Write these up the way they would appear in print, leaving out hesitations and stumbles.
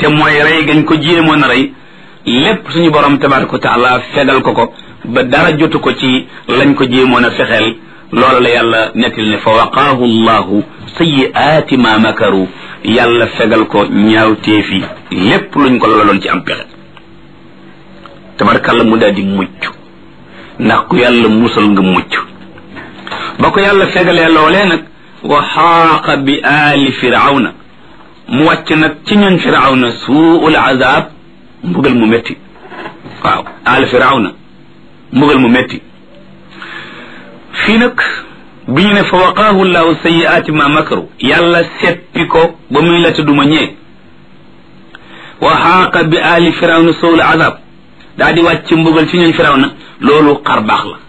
te mooy rey gañ ko jéemoon a rey lépp suñu borom tabaraka wa taala fegal ko ba dara jotu ko ci lañ ko jéemoon a fexeel loolu la yàlla nettil ne fa waqaahu llahu sayyi'aati ma makaru yàlla fegal ko ñaawteefi lépp luñ ko loloon ci am pexe tabarakalla mu daal di mucc ndax ku yàlla musal nga mucc ba ko yàlla fegalee loolee nag wa xaaqa bi aali firawna mu wàcc nag ci ñun firawna suul azab mbugal mu métti waaw aali firawna mbugal mu métti fii nag bi ñu ne fa waqaahu llahu sayyi'aati ma makaru yàlla seppi ko ba muy la tudduma ñee wa xaaqa bi aali firawna suul azab daa di wàcc mbugal ci ñun firawna loolu xar baax la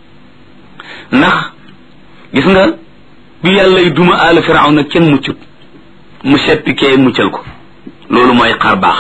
ndax gis nga bi yàlla y duma aali firawna kenn muccut mu seppi kee muccal ko loolu mooy xar baax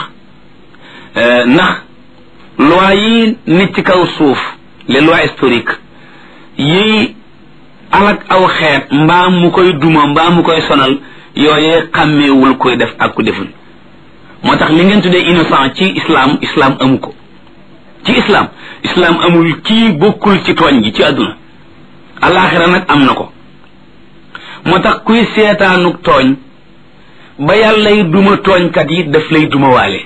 ndax loi yi nit ci kaw suuf les lois historiques yi alak aw xeet mbaa mu koy duma mbaa mu koy sonal yooyee xàmmeewul koy def ak ku deful moo tax li ngeen tuddee innocent ci islam amu ko ci islam amul kii bokkul ci tooñ gi ci àdduna alaxira nag am na ko moo tax kuy seetaanuk tooñ ba yàllay duma tooñkat yi daf lay duma waale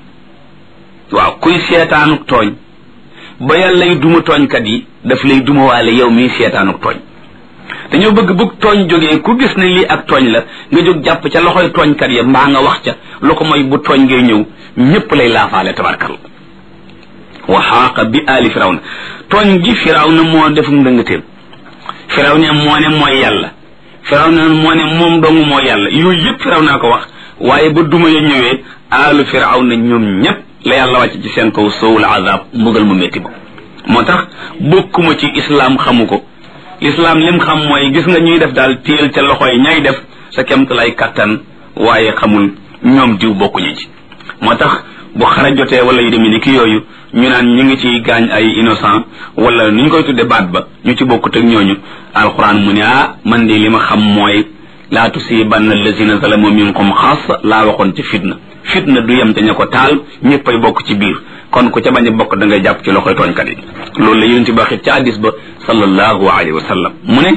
waaw kuy seetaanuk tooñ ba yàllay duma tooñkat yi daf lay duma waale yow mii seetaanuk tooñ dañoo bëgg tooñ jógee ku gis ne lii ak tooñ la nga jóg jàpp ca loxoy tooñkat ya mbaa nga wax ca lu ko mooy bu tooñ ngay ñëw ñépp lay laafaale tabarkal wa xaaqa bi aali firawna tooñ gi firawna moo defum ndëngateem firawna moo ne mooy yàlla firawna moo ne moom dong mooy yàlla yooyu yëpp firawna ko wax waaye ba duma ya ñëwee aalu firawna ñoom ñépp la yàlla wàcc ci seen kaw sowul azab mbugal mu métti ba moo tax bokkuma ci islam xamu ko l'islam lim xam mooy gis nga ñuy def daal téel ca loxo yi ñay def sa kemtalay kattan waaye xamul ñoom diw bokkuñu ci moo tax bu xara jotee wala yu demee ni ki yooyu ñu naan ñu ngi ci gaañ ay innocent wala nu ñu koy tudde baat ba ñu ci bokkut ak ñooñu alquran mu ne man de li ma xam mooy laa tusibanna allazina zalamu minkum xaasa laa waxoon ci fitna du yem te ña ko taal ñëppay bokk ci biir kon ku ca bañ a bokk da ngay jàpp ci loxoy tooñkat yi loolu la yonent bi waxit ca hadis ba sallallahu alayhi wa sallam mu ne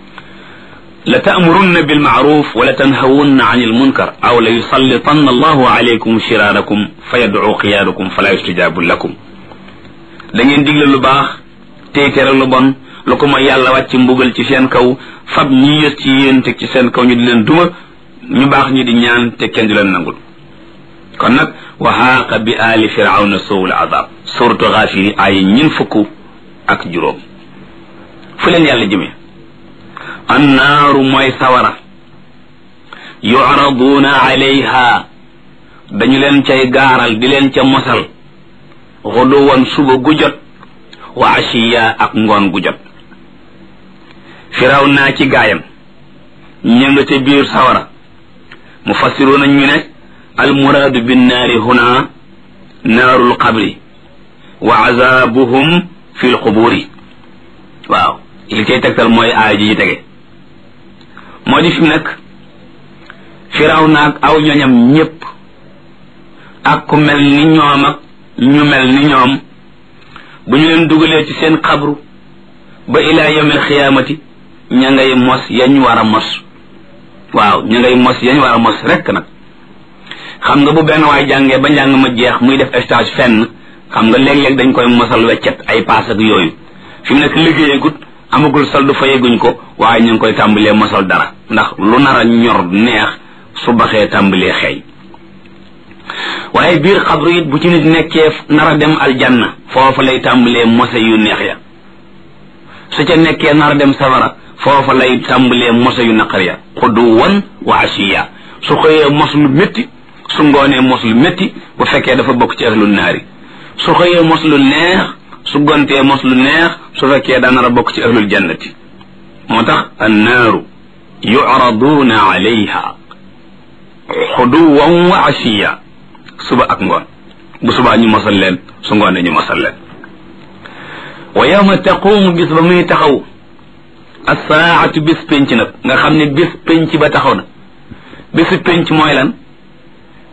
la ta'murunna bil ma'ruf wa la tanhawunna 'anil munkar aw la yusallitanna allahu alaykum shirarakum fa yad'u qiyaadakum fala yustajabu lakum da ngeen digle lu baax tey tere lu bon lu ko mooy yàlla wàcc mbugal ci seen kaw fab ñi yës ci yéen teg ci seen kaw ñu di leen duma ñu baax ñi di ñaan te kenn di leen nangul kon nag wa haaqa bi aali firawna suul azab suratu Gaafir ay ñin fukk ak juróom fu leen yàlla jëmee annaaru mooy sawara yu'raduuna alayha dañu leen cay gaaral di leen ca mosal xuduwan suba gu jot wa ashiya ak ngoon gu jot firawna ci gaayam ña nga ca biir sawara mufassiruuna ñu ne almuraadu binnaari huna naarul qabri wa azabuhum fi lquburi waaw li cay tegtal mooy aaya ji tege moo di fi mu nekk firawna ak aw ñoñam ñépp ak ku mel ni ñoom ak ñu mel ni ñoom bu ñu leen dugalee ci seen xabru ba ilaa yawmil xiyaamati ña ngay mos yañ war a mos waaw ña ngay mos yañ war a mos rekk nag xam nga bu benn waay jàngee ba njàng ma jeex muy def stage fenn xam nga léeg-léeg dañ koy mosal weccet ay paas ak yooyu fi mu nekk liggéeyagut amagul soldu fayeguñ ko waaye ñu ngi koy tàmbalee mosal dara ndax lu nar a ñor neex su baxee tàmbalee xeeñ waaye biir xabru it bu ci nit nekkee nar a dem aljanna foofa lay tàmbalee mose yu neex ya su ca nekkee nar a dem safara foofa lay tàmbalee mose yu naqar ya xuduwan wa ashiya su xëyee mos lu métti su ngoonee mos lu métti bu fekkee dafa bokk ci ahlul naari su xëyee mos lu neex su gontee mos lu neex su fekkee daa nar a bokk ci ahlul jannati moo tax annaaru yu'raduuna alayha xuduwan wa ashiya suba ak ngoon bu subaa ñu mosal leen su ngoonee ñu mosal leen wa yawma taqumu bis ba muy taxaw as-saa'atu bis penc nag nga xam ne bis penc ba taxaw na bisu penc mooy lan